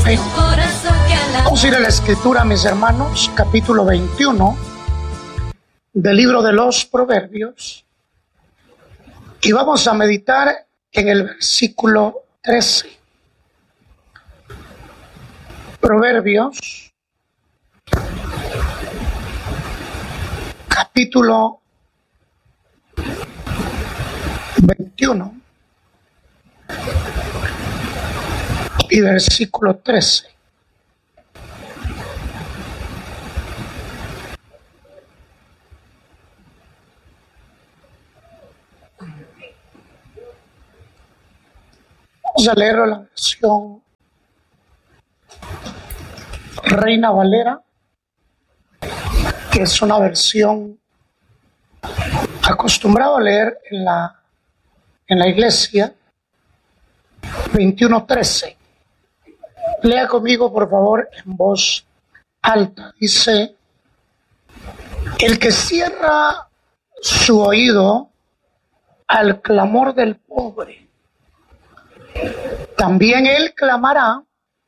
Amén. Vamos a ir a la escritura, mis hermanos, capítulo 21 del libro de los Proverbios, y vamos a meditar en el versículo 13. Proverbios, capítulo 21 y versículo 13. Vamos a leer la versión Reina Valera, que es una versión acostumbrado a leer en la iglesia. 21:13. Lea conmigo, por favor, en voz alta. Dice: el que cierra su oído al clamor del pobre, también él clamará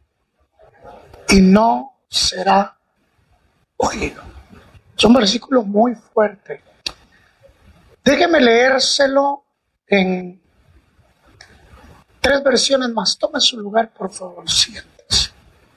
y no será oído. Son versículos muy fuertes. Déjeme leérselo en 3 versiones más. Tome su lugar, por favor, siempre.